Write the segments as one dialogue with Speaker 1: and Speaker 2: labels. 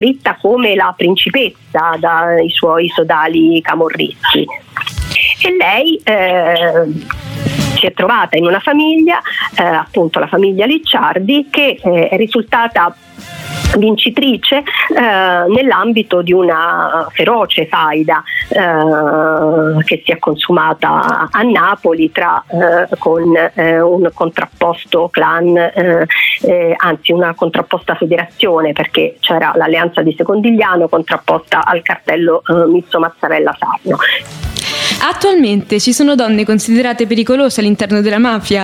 Speaker 1: descritta come la principessa dai suoi sodali camorristi. E lei si è trovata in una famiglia, appunto la famiglia Licciardi, che è risultata vincitrice nell'ambito di una feroce faida che si è consumata a Napoli con un contrapposto clan, anzi una contrapposta federazione, perché c'era l'alleanza di Secondigliano contrapposta al cartello Mizzo Mazzarella Sarno.
Speaker 2: Attualmente ci sono donne considerate pericolose all'interno della mafia?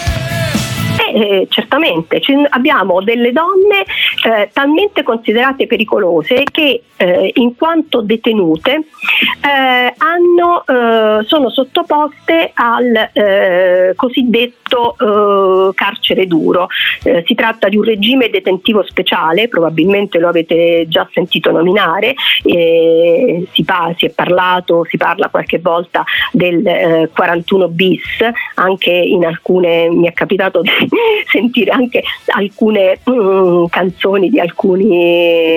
Speaker 1: Certamente abbiamo delle donne talmente considerate pericolose che in quanto detenute sono sottoposte al cosiddetto carcere duro. Si tratta di un regime detentivo speciale, probabilmente lo avete già sentito nominare, si parla qualche volta del 41 bis, anche in alcune, mi è capitato di sentire anche alcune canzoni di alcuni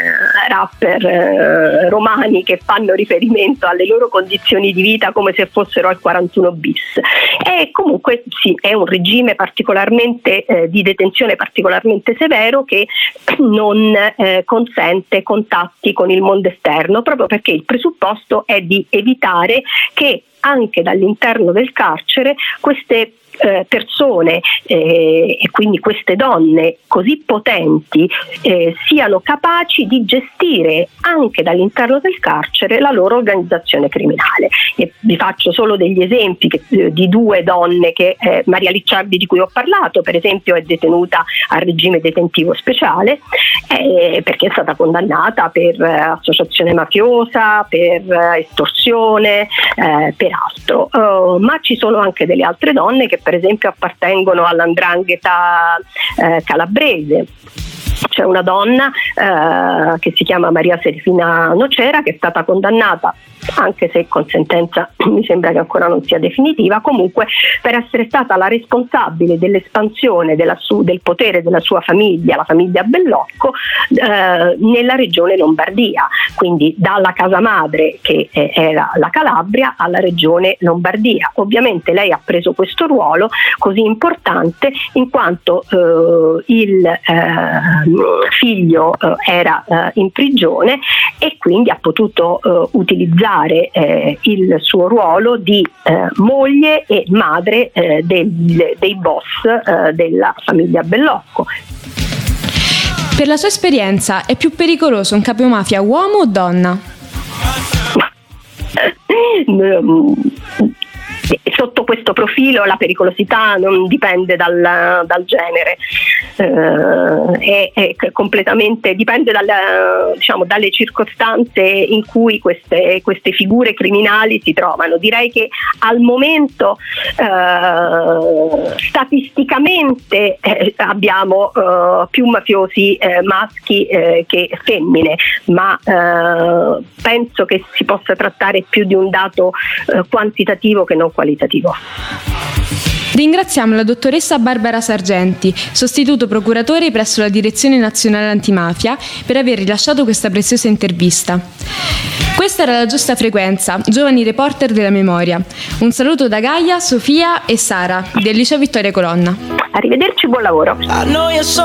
Speaker 1: rapper romani che fanno riferimento alle loro condizioni di vita come se fossero al 41 bis. E comunque sì, è un regime particolarmente di detenzione particolarmente severo, che non consente contatti con il mondo esterno, proprio perché il presupposto è di evitare che anche dall'interno del carcere queste persone e quindi queste donne così potenti siano capaci di gestire anche dall'interno del carcere la loro organizzazione criminale. E vi faccio solo degli esempi di due donne che Maria Licciardi, di cui ho parlato, per esempio, è detenuta al regime detentivo speciale perché è stata condannata per associazione mafiosa, per estorsione, per altro, ma ci sono anche delle altre donne che per esempio appartengono all''ndrangheta calabrese. C'è una donna che si chiama Maria Serafina Nocera, che è stata condannata, anche se con sentenza mi sembra che ancora non sia definitiva, comunque per essere stata la responsabile dell'espansione del potere della sua famiglia, la famiglia Bellocco, nella regione Lombardia, quindi dalla casa madre, che era la Calabria, alla regione Lombardia. Ovviamente lei ha preso questo ruolo così importante in quanto il figlio era in prigione, e quindi ha potuto utilizzare il suo ruolo di moglie e madre dei boss della famiglia Bellocco.
Speaker 2: Per la sua esperienza, è più pericoloso un capomafia uomo o donna?
Speaker 1: Sotto questo profilo la pericolosità non dipende dal genere, è completamente dipende dalle circostanze in cui queste figure criminali si trovano. Direi che al momento statisticamente abbiamo più mafiosi maschi che femmine, ma penso che si possa trattare più di un dato quantitativo che non qualitativo.
Speaker 2: Ringraziamo la dottoressa Barbara Sargenti, sostituto procuratore presso la Direzione Nazionale Antimafia, per aver rilasciato questa preziosa intervista. Questa era La Giusta Frequenza, giovani reporter della memoria. Un saluto da Gaia, Sofia e Sara del Liceo Vittoria Colonna.
Speaker 1: Arrivederci, buon lavoro.